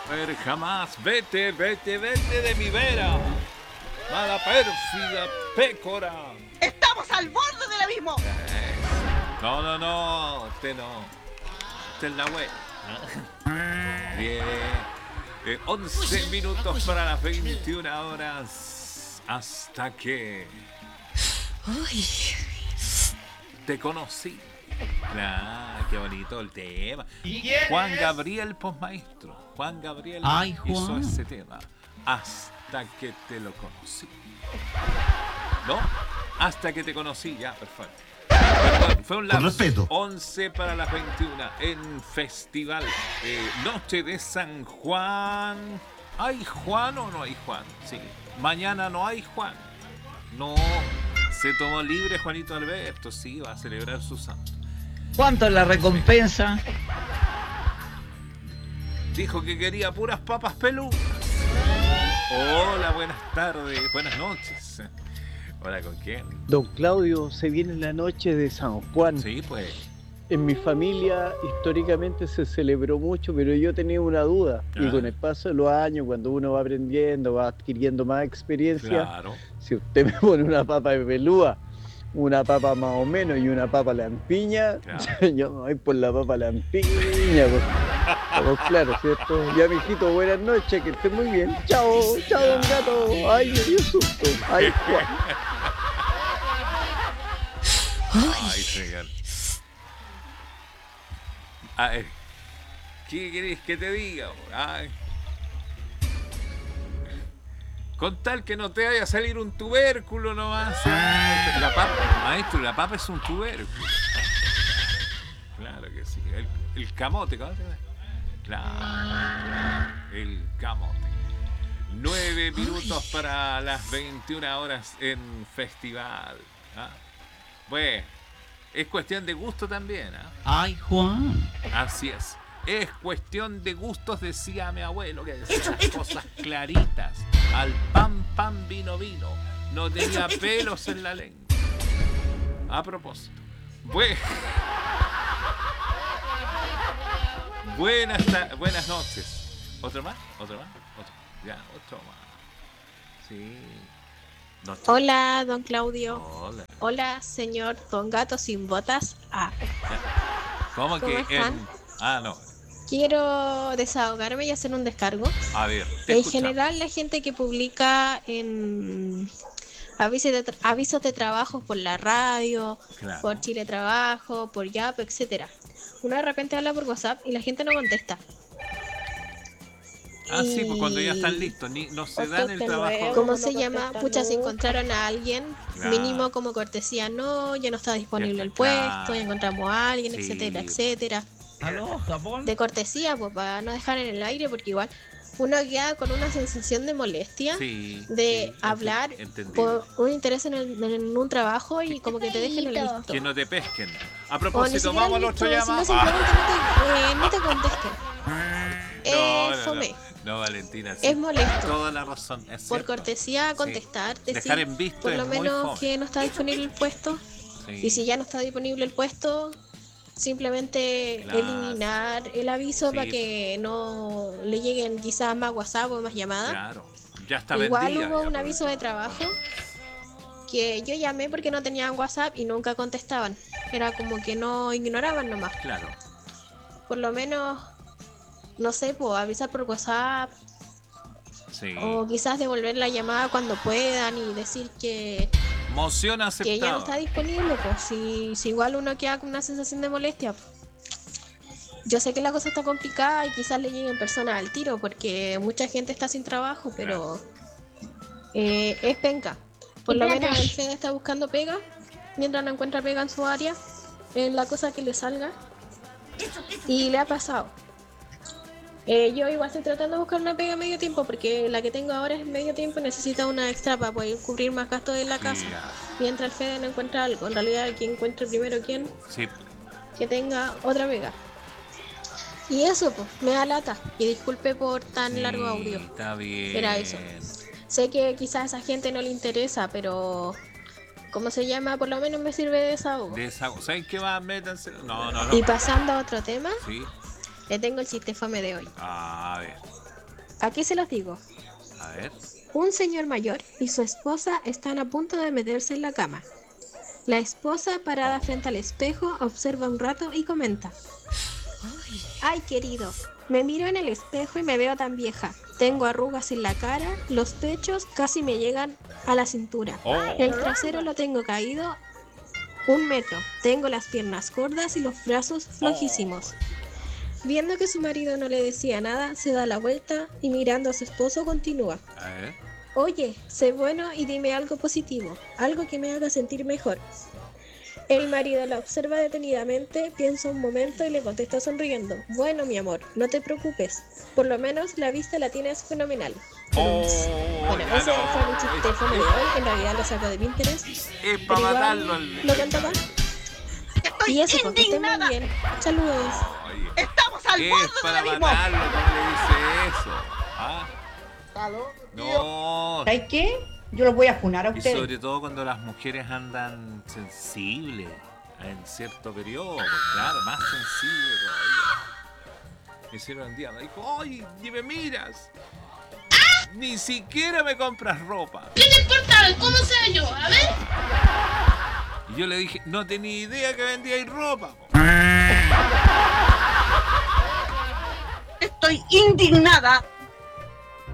ver jamás. Vete, vete, vete de mi vera. Mala pérfida pécora. ¡Estamos al borde del abismo! No, no, no. Usted no. Usted es la wea. Bien. 11 minutos para las 21 horas. Hasta que Uy. te conocí. Ah, qué bonito el tema. Juan Gabriel, posmaestro. Juan Gabriel Ay, hizo Juan. ese tema. Hasta que te lo conocí. ¿No? Hasta que te conocí, ya, perfecto. Perdón, fue un lapso. respeto. 11 para las 21 en Festival Noche de San Juan. ¿Hay Juan o no hay Juan? Sí. Mañana no hay Juan. No. Se tomó libre Juanito Alberto. Sí, va a celebrar su santo. ¿Cuánto es la recompensa? Dijo que quería puras papas peludas. Hola, buenas tardes, buenas noches. Hola, ¿con quién? Don Claudio, se viene la noche de San Juan. Sí, pues. En mi familia históricamente se celebró mucho, pero yo tenía una duda. Ah. Y con el paso de los años, cuando uno va aprendiendo, va adquiriendo más experiencia, Claro. si usted me pone una papa de pelúa, una papa más o menos y una papa lampiña, Claro. yo me voy por la papa lampiña. Estamos claros, ¿cierto? Ya, mijito, buenas noches, que esté muy bien. Chao, chao, don gato. Ay, me dio susto. Ay, Juan. Ay, señor. Ay, ¿qué querés que te diga? Ay. Con tal que no te vaya a salir un tubérculo nomás. La papa, maestro, la papa es un tubérculo. Claro que sí. El camote, ¿cómo se llama? Claro, el camote. 9 minutos para las 21 horas en festival. ¿Ah? Bueno, es cuestión de gusto también. ¿Ah? Ay, Juan. Así es. Es cuestión de gustos, decía mi abuelo, que decía las cosas claritas. Al pan, pan, vino, vino. No tenía pelos en la lengua. A propósito. Buenas noches. ¿Otro más? ¿Otro más? ¿Otro? Ya, otro más. Sí. Noche. Hola, don Claudio. Hola. Hola, señor Don Gato sin botas. ¿Cómo que están? no. Quiero desahogarme y hacer un descargo. A ver, te En escuchamos. general, la gente que publica en avisos de trabajo por la radio, Claro. por Chile Trabajo, por Yap, etcétera. Uno de repente habla por WhatsApp y la gente no contesta. Ah, sí, pues cuando ya están Y- listos, no se dan el trabajo. ¿Cómo se llama? Pucha, si encontraron a alguien, Claro. mínimo como cortesía, no, ya no está disponible Ya el está, puesto, claro. ya encontramos a alguien, Sí. etcétera, etcétera. ¿Aló, Japón? De cortesía, pues para no dejar en el aire, porque igual uno queda con una sensación de molestia Sí, de sí, hablar entendible. por un interés en un trabajo y como que te dejen el visto. Que no te pesquen. A O ni propósito, siquiera vamos al el otro visto, sino llamado. simplemente no te contesten. Fome. No, Valentina, sí. Es molesto. Toda la razón. Es Por cierto. cortesía, Sí. contestar, decir Dejar en visto por lo es muy menos fome. que no está disponible el puesto. Sí. Y si ya no está disponible el puesto, simplemente Claro. eliminar el aviso Sí. para que no le lleguen quizás más WhatsApp o más llamadas. Claro. Ya está Igual vendida. hubo ya, un pues. aviso de trabajo que yo llamé porque no tenían WhatsApp y nunca contestaban. Era como que no ignoraban nomás. Claro. Por lo menos, no sé, pues avisar por WhatsApp Sí. o quizás devolver la llamada cuando puedan y decir que Moción ya no aceptada. está disponible, pues si igual uno queda con una sensación de molestia. Yo sé que la cosa está complicada y quizás le lleguen personas al tiro porque mucha gente está sin trabajo, pero es penca. Por lo menos el Fede está buscando pega, mientras no encuentra pega en su área, en la cosa que le salga. Y le ha pasado. Yo igual estoy tratando de buscar una pega a medio tiempo porque la que tengo ahora es medio tiempo y necesito una extra para poder cubrir más gastos de la casa. Ya. Mientras el Fede no encuentra algo. En realidad, el que encuentre primero Sí. que tenga otra pega. Y eso, pues, me da lata. Y disculpe por tan Sí, largo audio. Está bien. Era eso. Sé que quizás a esa gente no le interesa, pero ¿cómo se llama? Por lo menos me sirve de desahogo. ¿Saben qué más? Métanse. No. Y pasando a otro tema, Sí. le tengo el chiste fome de hoy. A ver. Aquí se los digo. A ver. Un señor mayor y su esposa están a punto de meterse en la cama. La esposa, parada frente al espejo, observa un rato y comenta: ay, querido, me miro en el espejo y me veo tan vieja. Tengo arrugas en la cara, los pechos casi me llegan a la cintura. El trasero lo tengo caído 1 metro. Tengo las piernas gordas y los brazos flojísimos. Viendo que su marido no le decía nada, se da la vuelta y mirando a su esposo continúa: A ver. oye, sé bueno y dime algo positivo, algo que me haga sentir mejor. El marido la observa detenidamente, piensa un momento y le contesta sonriendo: bueno, mi amor, no te preocupes, por lo menos la vista la tienes fenomenal. Bueno, ese fue mi chiste fome de hoy, en realidad lo saco de Pinterest. Es Pero para igual matarlo al... lo canto acá. Estoy Y eso, porque estén muy indignada. bien. Saludos. Oye, Estamos al es borde del para abismo. matarlo, ¿cómo le dice eso? ¿Ah? No. ¿Sabes qué? Yo los voy a funar a Y ustedes. sobre todo cuando las mujeres andan sensibles en cierto periodo, pues claro, más sensibles todavía. Me hicieron un día, me dijo: oye, ni me miras. Ni siquiera me compras ropa. ¿Qué te importa? ¿Cómo sé yo? A ver. Y yo le dije: no tenía idea que vendíais ropa. Po". Estoy indignada